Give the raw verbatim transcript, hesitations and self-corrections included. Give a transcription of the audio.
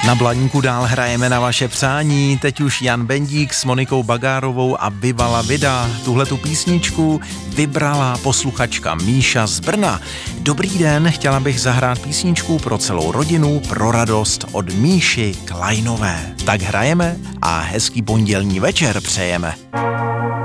Na Blaníku dál hrajeme na vaše přání, teď už Jan Bendík s Monikou Bagárovou a Viva la Vida. Tuhletu písničku vybrala posluchačka Míša z Brna. Dobrý den, chtěla bych zahrát písničku pro celou rodinu, pro radost od Míši Klajnové. Tak hrajeme a hezký pondělní večer přejeme.